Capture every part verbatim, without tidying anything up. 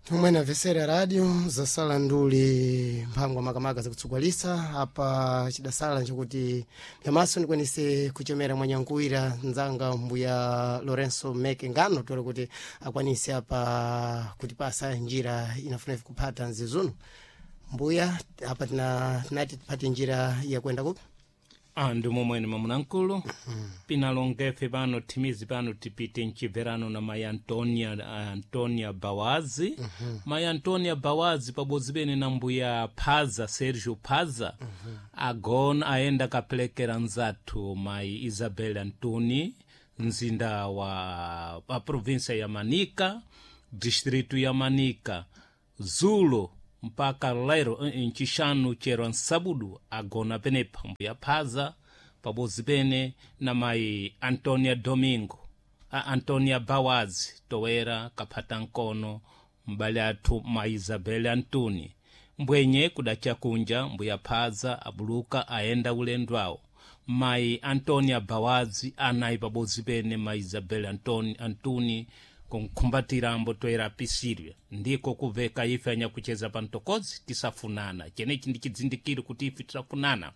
Tumwena vesera radio zasala nduli mphamwa makamaka zakutsugwalisa hapa chidasala nchokuti pyamaso ndikwenise kuchomera mwanyankuwira nzanga mbuya Lorenzo Meke ngano tole kuti akwanise hapa kutipasa njira inafuna kupata nzizuno mbuya hapa tina tinati tipate njira ya kwenda kupi Andu momwene mamunankulu mm-hmm. Pinalongefe pano timizi pano tipite nchiverano na Maya Antonia Antonia Bawazi mm-hmm. Maya Antonia Bawazi pabozi bene na mbuya Paza Sergio Paza mm-hmm. Agona aenda kapelekera nzatu Mai Isabel Antoni nzinda wa, wa provinsia ya Manica distritu ya Manica Zulo mpaka lero nchishanu chero nsabudu agona penepa mbuya Paza pabozi pene na Mai Antonia Domingo a Antonia Bawazi towera kapata nkono mbali atu Mai Isabel Antoni mbwenye kudacha kunja mbuya Paza abuluka aenda ulendwao Mai Antonia Bawazi anai pabozi pene Mai Isabel Antoni Antoni kumkumbatira mbo toera pisirwe ndiko kuveka ife anya kucheza pantokozi tisafunana chenechi ndichidzindikiro kuti ife tisafunana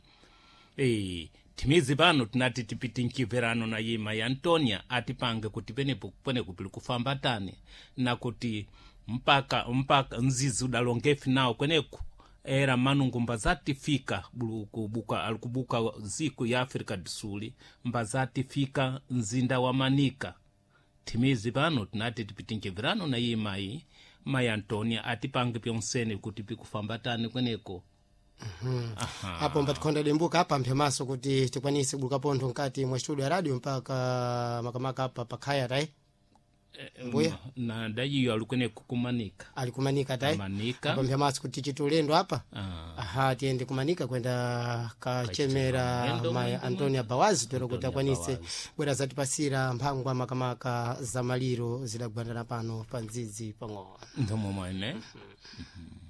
eh timizi pano tinati tipiti nchiverano na yima ya Antonia atipange kuti penepo pene kupili kufamba tani na kuti mpaka mpaka nzizi udalongefi nao kweneku era manungumba zatifika buluku buka alikubuka ziku ya Afrika disuli mbazati fika nzinda wa Manica timizi pano tinati tipiti nchiverano na yima hii Maya Antonia atipange pyonsene kuti pikufamba tani kweneko. Mhm. Hapo mpatikonda lembuka hapa mpemaso kuti tikwanise buluka ponto nkati mwa studio ya radio mpaka makamaka hapa pakaya tai. Mbuya na dayi alukene kukumanika alikumanika tai Manika hapa mpemaso kuti chitulendo hapa ah. Aha tiende kumanika kwenda kachemera Maya Antonia Bawazi tero kuti akwanise bwera zatipasira mphangwa makamaka za maliro zidagwandana pano panzizi pang'ono ndomo mwene. Mm-hmm.